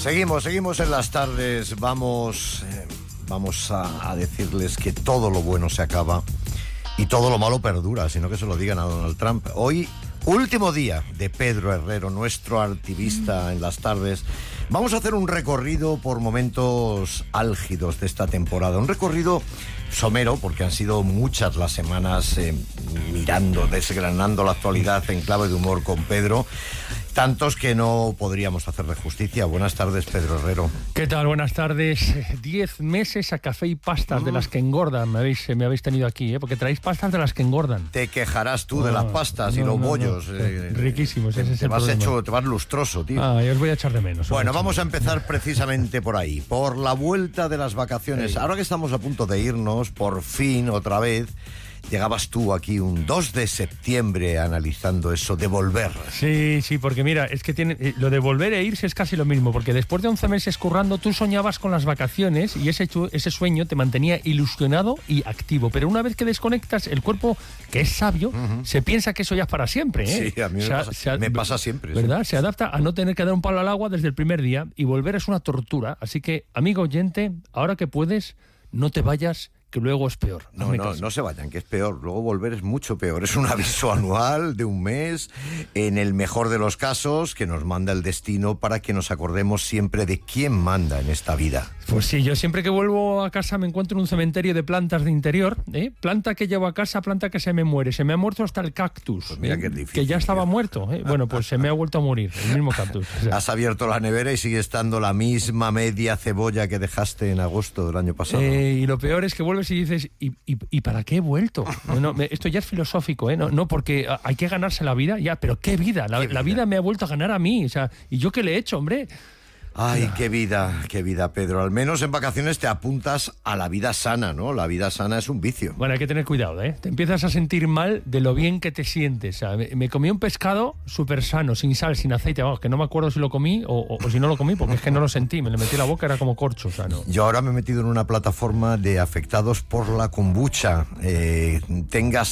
Seguimos en las tardes. Vamos a decirles que todo lo bueno se acaba y todo lo malo perdura, sino que se lo digan a Donald Trump. Hoy, último día de Pedro Herrero, nuestro activista en las tardes. Vamos a hacer un recorrido por momentos álgidos de esta temporada. Un recorrido somero, porque han sido muchas las semanas mirando, desgranando la actualidad en clave de humor con Pedro. Tantos que no podríamos hacerle justicia. Buenas tardes, Pedro Herrero. ¿Qué tal? Buenas tardes. 10 meses a café y pastas de las que engordan. Me habéis tenido aquí, porque traéis pastas de las que engordan. Te quejarás tú de las pastas y los bollos. Riquísimos, ese es el problema. Te vas lustroso, tío. Os voy a echar de menos. Bueno, vamos a empezar precisamente por ahí, por la vuelta de las vacaciones. Ahora que estamos a punto de irnos, por fin, otra vez, llegabas tú aquí un 2 de septiembre analizando eso de volver. Sí, porque mira, es que lo de volver e irse es casi lo mismo, porque después de 11 meses currando, tú soñabas con las vacaciones y ese sueño te mantenía ilusionado y activo. Pero una vez que desconectas, el cuerpo, que es sabio, se piensa que eso ya es para siempre. Sí, a mí me pasa siempre. ¿Verdad? Sí. Se adapta a no tener que dar un palo al agua desde el primer día, y volver es una tortura. Así que, amigo oyente, ahora que puedes, no te vayas, que luego es peor. No se vayan, que es peor. Luego volver es mucho peor. Es un aviso anual de un mes, en el mejor de los casos, que nos manda el destino para que nos acordemos siempre de quién manda en esta vida. Pues sí, yo siempre que vuelvo a casa me encuentro en un cementerio de plantas de interior. Planta que llevo a casa, planta que se me muere. Se me ha muerto hasta el cactus. Pues mira que es difícil, que ya estaba muerto. Bueno, pues se me ha vuelto a morir, el mismo cactus. O sea. Has abierto la nevera y sigue estando la misma media cebolla que dejaste en agosto del año pasado. Y lo peor es que vuelves y dices, ¿y para qué he vuelto? Esto ya es filosófico, no porque hay que ganarse la vida, ya, pero ¿qué vida? La vida me ha vuelto a ganar a mí, o sea, ¿y yo qué le he hecho, hombre? Ay, qué vida, Pedro. Al menos en vacaciones te apuntas a la vida sana, ¿no? La vida sana es un vicio. Bueno, hay que tener cuidado, Te empiezas a sentir mal de lo bien que te sientes. O sea, me comí un pescado súper sano, sin sal, sin aceite. Vamos, que no me acuerdo si lo comí o si no lo comí, porque es que no lo sentí. Me lo metí en la boca, era como corcho, o sea, no. Yo ahora me he metido en una plataforma de afectados por la kombucha. Tengas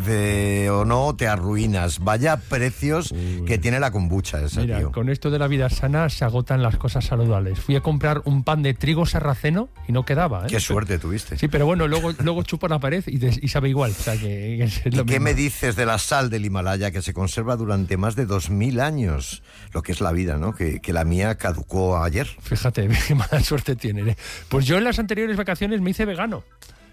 sed o no, te arruinas. Vaya precios que tiene la kombucha esa, Mira, tío. Con esto de la vida sana se agotan las cosas saludables. Fui a comprar un pan de trigo sarraceno y no quedaba. Qué suerte tuviste. Sí, pero bueno, luego chupa la pared y sabe igual. O sea, que es lo ¿Y qué mismo. me dices de la sal del Himalaya, que se conserva durante más de 2000 años? Lo que es la vida, ¿no? Que la mía caducó ayer. Fíjate, qué mala suerte tiene. Pues yo en las anteriores vacaciones me hice vegano.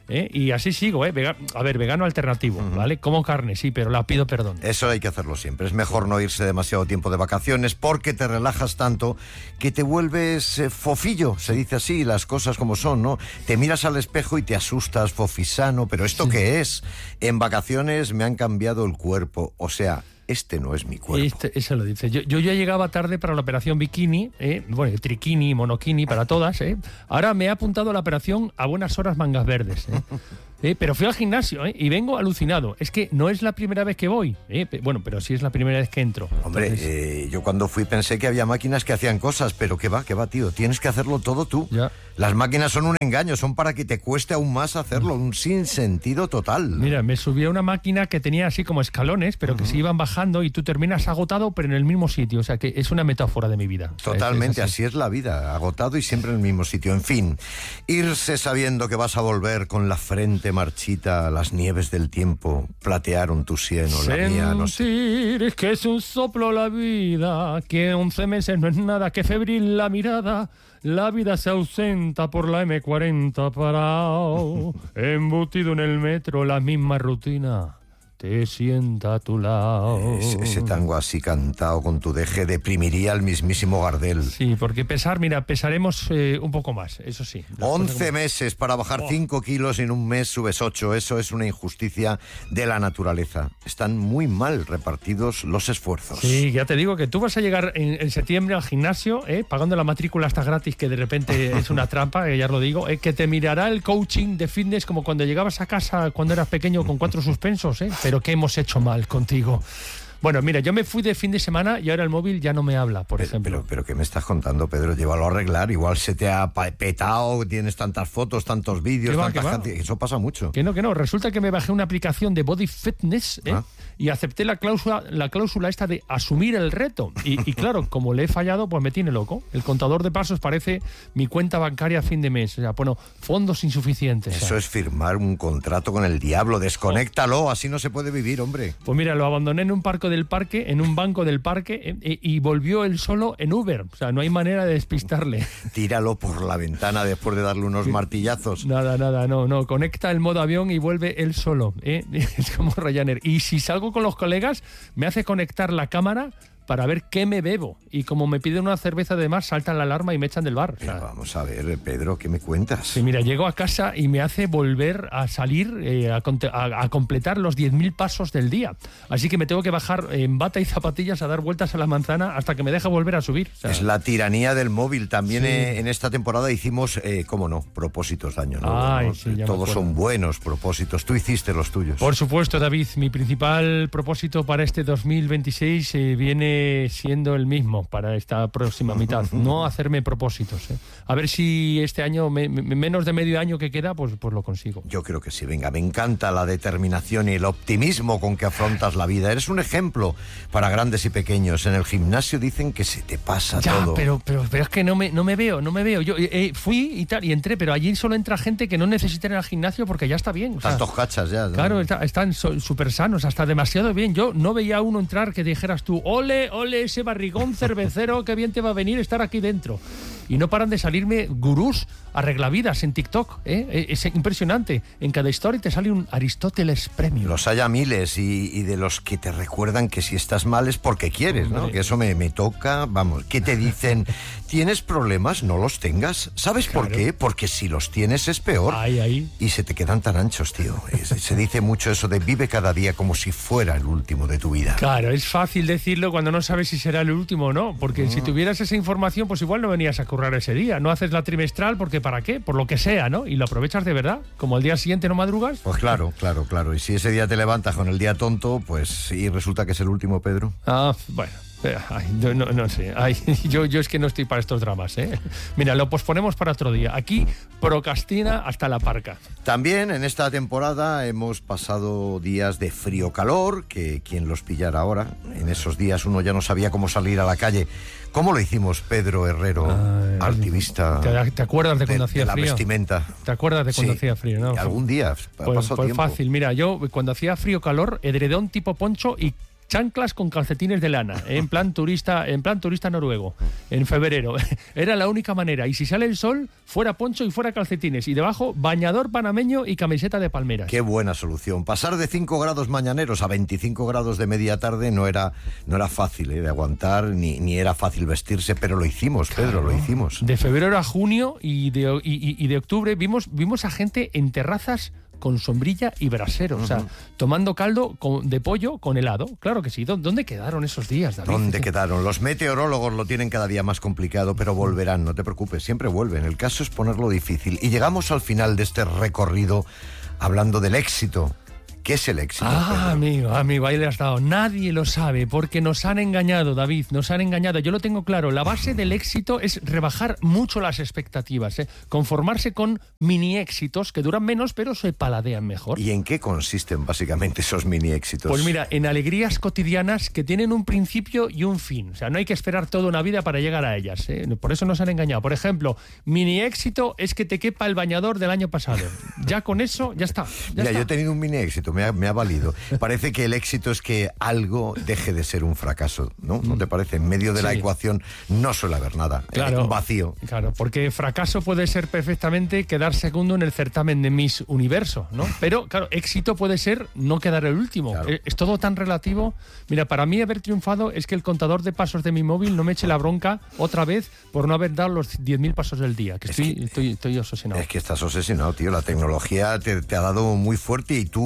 Y así sigo, vegano alternativo, ¿vale? Como carne, sí, pero la pido perdón. Eso hay que hacerlo siempre. Es mejor no irse demasiado tiempo de vacaciones, porque te relajas tanto que te vuelves fofillo, se dice así, las cosas como son, ¿no? Te miras al espejo y te asustas, fofisano, pero ¿esto qué es? En vacaciones me han cambiado el cuerpo, o sea, este no es mi cuerpo. Eso lo dice. Yo ya llegaba tarde para la operación bikini, triquini, monokini, para todas. Ahora me he apuntado a la operación a buenas horas mangas verdes. Pero fui al gimnasio y vengo alucinado. Es que no es la primera vez que voy. Bueno, pero sí es la primera vez que entro. Hombre, Entonces... yo cuando fui pensé que había máquinas que hacían cosas, pero qué va, tío. Tienes que hacerlo todo tú. Ya. Las máquinas son un engaño, son para que te cueste aún más hacerlo, un sinsentido total. Mira, me subí a una máquina que tenía así como escalones, pero que se iban bajando y tú terminas agotado, pero en el mismo sitio. O sea, que es una metáfora de mi vida. Totalmente, así es la vida, agotado y siempre en el mismo sitio. En fin, irse sabiendo que vas a volver con la frente marchita, las nieves del tiempo platearon tu sien o la mía, no sé. Sentir que es un soplo la vida, que 11 meses no es nada, que febril la mirada. La vida se ausenta por la M40 parado, embutido en el metro, la misma rutina te sienta a tu lado. Ese tango así cantado con tu deje deprimiría al mismísimo Gardel. Sí, porque pesaremos un poco más, eso sí. 11 meses para bajar 5 kilos y en un mes subes 8. Eso es una injusticia de la naturaleza. Están muy mal repartidos los esfuerzos. Sí, ya te digo que tú vas a llegar en septiembre al gimnasio, pagando la matrícula hasta gratis, que de repente es una trampa, ya lo digo, que te mirará el coaching de fitness como cuando llegabas a casa cuando eras pequeño con 4 suspensos, Pero ¿qué hemos hecho mal contigo? Bueno, mira, yo me fui de fin de semana y ahora el móvil ya no me habla, por ejemplo. Pero ¿qué me estás contando, Pedro? Llévalo a arreglar. Igual se te ha petado, tienes tantas fotos, tantos vídeos, eso pasa mucho. Que no. Resulta que me bajé una aplicación de Body Fitness y acepté la cláusula esta de asumir el reto. Y claro, como le he fallado, pues me tiene loco. El contador de pasos parece mi cuenta bancaria a fin de mes. O sea, bueno, fondos insuficientes. Eso es firmar un contrato con el diablo. Desconéctalo, así no se puede vivir, hombre. Pues mira, lo abandoné en un banco del parque y volvió él solo en Uber. O sea, no hay manera de despistarle. Tíralo por la ventana después de darle unos martillazos. Nada, no. Conecta el modo avión y vuelve él solo. Es como Ryanair. Y si salgo con los colegas, me hace conectar la cámara para ver qué me bebo. Y como me piden una cerveza de más, saltan la alarma y me echan del bar. Pero vamos a ver, Pedro, ¿qué me cuentas? Sí, mira, llego a casa y me hace volver a salir a completar los 10.000 pasos del día. Así que me tengo que bajar en bata y zapatillas a dar vueltas a la manzana hasta que me deja volver a subir. O sea, es la tiranía del móvil. También en esta temporada hicimos, cómo no, propósitos de año nuevo. Todos son buenos propósitos. Tú hiciste los tuyos. Por supuesto, David. Mi principal propósito para este 2026 viene siendo el mismo para esta próxima mitad, no hacerme propósitos. A ver si este año, menos de medio año que queda, pues lo consigo. Yo creo que sí, venga, me encanta la determinación y el optimismo con que afrontas la vida. Eres un ejemplo para grandes y pequeños. En el gimnasio dicen que se te pasa todo. Pero es que no me veo. Yo fui y tal, y entré, pero allí solo entra gente que no necesita ir al gimnasio porque ya está bien. O sea, tantos cachas ya. Claro, están súper sanos, hasta demasiado bien. Yo no veía a uno entrar que dijeras tú, ole, ese barrigón cervecero, qué bien te va a venir estar aquí dentro. Y no paran de salirme gurús arreglavidas en TikTok. Es impresionante. En cada story te sale un Aristóteles Premium. Los hay a miles y de los que te recuerdan que si estás mal es porque quieres, ¿no? Que eso me toca, vamos, que te dicen, ¿tienes problemas? No los tengas. ¿Sabes por qué? Porque si los tienes es peor. Y se te quedan tan anchos, tío. Se dice mucho eso de vive cada día como si fuera el último de tu vida. Claro, es fácil decirlo cuando no sabes si será el último o no, porque si tuvieras esa información, pues igual no venías a currar ese día. No haces la trimestral porque ¿para qué? Por lo que sea, ¿no? Y lo aprovechas de verdad. Como al día siguiente no madrugas. Pues claro. Y si ese día te levantas con el día tonto, pues sí, resulta que es el último, Pedro. Bueno. No sé. Yo es que no estoy para estos dramas, ¿eh? Mira, lo posponemos para otro día. Aquí procrastina hasta la parca. También en esta temporada hemos pasado días de frío-calor, que quien los pillara ahora. En esos días uno ya no sabía cómo salir a la calle. ¿Cómo lo hicimos, Pedro Herrero, activista? ¿Te acuerdas de cuando hacía la frío? vestimenta. ¿Te acuerdas de cuando hacía frío? ¿No? Algún día. Pues fácil. Mira, yo cuando hacía frío-calor, edredón tipo poncho y chanclas con calcetines de lana, en plan turista noruego, en febrero. Era la única manera. Y si sale el sol, fuera poncho y fuera calcetines. Y debajo, bañador panameño y camiseta de palmeras. Qué buena solución. Pasar de 5 grados mañaneros a 25 grados de media tarde no era fácil de aguantar, ni era fácil vestirse, pero lo hicimos, Pedro, lo hicimos. De febrero a junio y de octubre vimos a gente en terrazas con sombrilla y brasero, o sea, tomando caldo de pollo con helado. Claro que sí. ¿Dónde quedaron esos días, David? ¿Dónde quedaron? Los meteorólogos lo tienen cada día más complicado, pero volverán, no te preocupes, siempre vuelven. El caso es ponerlo difícil. Y llegamos al final de este recorrido hablando del éxito. ¿Qué es el éxito? Amigo, ahí le has dado. Nadie lo sabe porque nos han engañado, David, nos han engañado. Yo lo tengo claro. La base del éxito es rebajar mucho las expectativas, conformarse con mini éxitos que duran menos pero se paladean mejor. ¿Y en qué consisten básicamente esos mini éxitos? Pues mira, en alegrías cotidianas que tienen un principio y un fin. O sea, no hay que esperar toda una vida para llegar a ellas. Por eso nos han engañado. Por ejemplo, mini éxito es que te quepa el bañador del año pasado. Ya con eso, ya está. Yo he tenido un mini éxito. Me ha valido. Parece que el éxito es que algo deje de ser un fracaso, ¿no? ¿No te parece? En medio de la ecuación no suele haber nada. Claro, un vacío. Claro, porque fracaso puede ser perfectamente quedar segundo en el certamen de Miss Universo, ¿no? Pero, claro, éxito puede ser no quedar el último. Claro. Es todo tan relativo. Mira, para mí haber triunfado es que el contador de pasos de mi móvil no me eche la bronca otra vez por no haber dado los 10.000 pasos del día, que estoy obsesionado. Es que estás obsesionado, tío. La tecnología te ha dado muy fuerte y tú vienes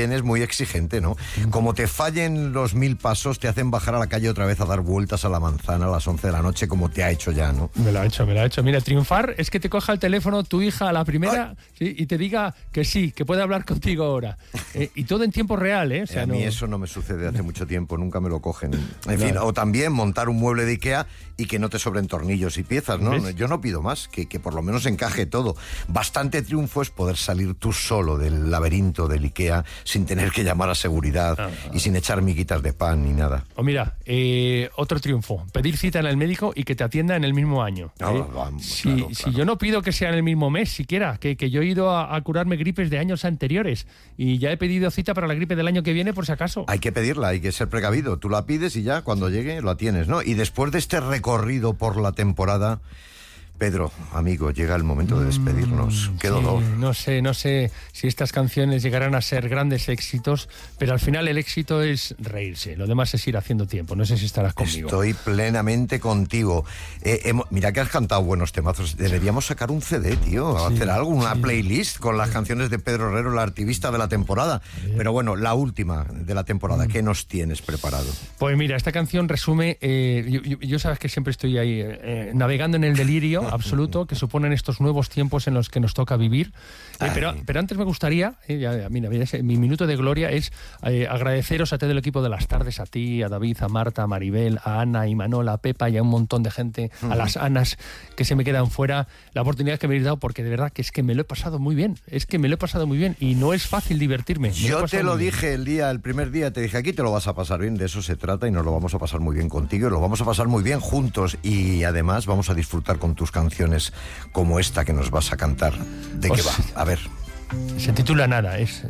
Jaén es muy exigente, ¿no? Como te fallen los 1000 pasos, te hacen bajar a la calle otra vez a dar vueltas a la manzana a las 11 de la noche, como te ha hecho ya, ¿no? Me lo ha hecho. Mira, triunfar es que te coja el teléfono tu hija a la primera, ¿sí? Y te diga que sí, que puede hablar contigo ahora. Y todo en tiempo real, ¿eh? O sea, a mí eso no me sucede hace mucho tiempo, nunca me lo cogen. En fin, o también montar un mueble de Ikea y que no te sobren tornillos y piezas, ¿no? ¿Ves? Yo no pido más, que por lo menos encaje todo. Bastante triunfo es poder salir tú solo del laberinto del Ikea sin tener que llamar a seguridad y sin echar miguitas de pan ni nada. O mira, otro triunfo, pedir cita en el médico y que te atienda en el mismo año. Claro. Si yo no pido que sea en el mismo mes siquiera, que yo he ido a curarme gripes de años anteriores y ya he pedido cita para la gripe del año que viene por si acaso. Hay que pedirla, hay que ser precavido. Tú la pides y ya cuando llegue la tienes, ¿no? Y después de este recorrido por la temporada, Pedro, amigo, llega el momento de despedirnos. ¡Qué dolor! No sé si estas canciones llegarán a ser grandes éxitos, pero al final el éxito es reírse. Lo demás es ir haciendo tiempo. No sé si estarás conmigo. Estoy plenamente contigo. Mira que has cantado buenos temazos. Deberíamos sacar un CD, tío. Hacer algo, una playlist con las canciones de Pedro Herrero, el artista de la temporada. Pero bueno, la última de la temporada. ¿Qué nos tienes preparado? Pues mira, esta canción resume... yo sabes que siempre estoy ahí navegando en el delirio absoluto que suponen estos nuevos tiempos en los que nos toca vivir. Pero antes me gustaría, mi minuto de gloria es agradeceros a todo el equipo de las tardes, a ti, a David, a Marta, a Maribel, a Ana, a Imanol, a Pepa y a un montón de gente, a las Anas que se me quedan fuera, la oportunidad que me habéis dado, porque de verdad que es que me lo he pasado muy bien, y no es fácil divertirme. Yo te lo dije el primer día, te dije, aquí te lo vas a pasar bien, de eso se trata y nos lo vamos a pasar muy bien contigo y lo vamos a pasar muy bien juntos y además vamos a disfrutar con tus canciones como esta que nos vas a cantar. ¿De qué va? A ver. Se titula Nada, es...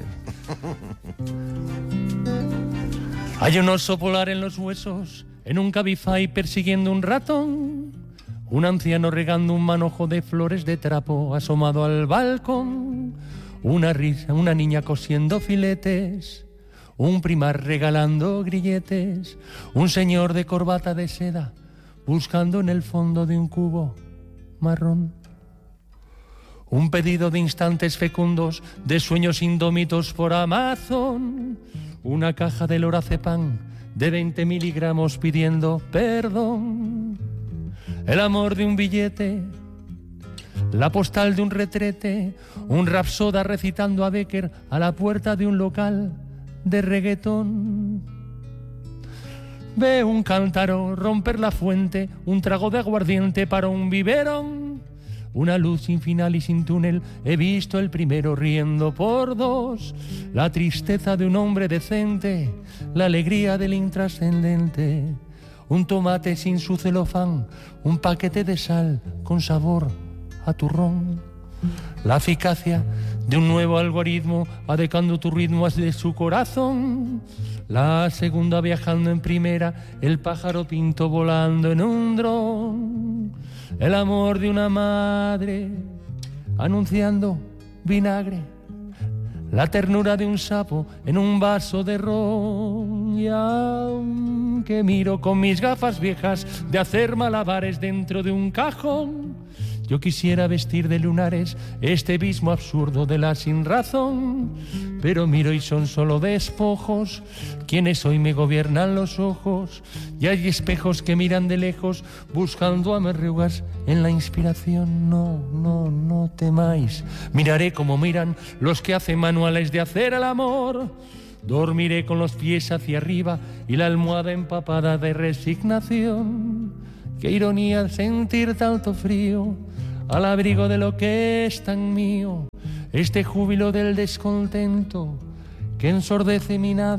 Hay un oso polar en los huesos, en un Cabify persiguiendo un ratón, un anciano regando un manojo de flores de trapo asomado al balcón, una risa, una niña cosiendo filetes, un primar regalando grilletes, un señor de corbata de seda buscando en el fondo de un cubo marrón. Un pedido de instantes fecundos, de sueños indómitos por Amazon. Una caja de lorazepam de 20 miligramos pidiendo perdón. El amor de un billete, la postal de un retrete, un rapsoda recitando a Becker a la puerta de un local de reggaetón. Ve un cántaro romper la fuente, un trago de aguardiente para un biberón. Una luz sin final y sin túnel, he visto el primero riendo por dos. La tristeza de un hombre decente, la alegría del intrascendente. Un tomate sin su celofán, un paquete de sal con sabor a turrón. La eficacia de un nuevo algoritmo adecuando tu ritmo de su corazón. La segunda viajando en primera, el pájaro pinto volando en un dron. El amor de una madre anunciando vinagre. La ternura de un sapo en un vaso de ron. Y aunque miro con mis gafas viejas de hacer malabares dentro de un cajón, yo quisiera vestir de lunares este abismo absurdo de la sinrazón. Pero miro y son solo despojos, quienes hoy me gobiernan los ojos. Y hay espejos que miran de lejos, buscando amarrugas en la inspiración. No temáis, miraré como miran los que hacen manuales de hacer el amor. Dormiré con los pies hacia arriba y la almohada empapada de resignación. Qué ironía sentir tanto frío al abrigo de lo que es tan mío, este júbilo del descontento que ensordece mi nada.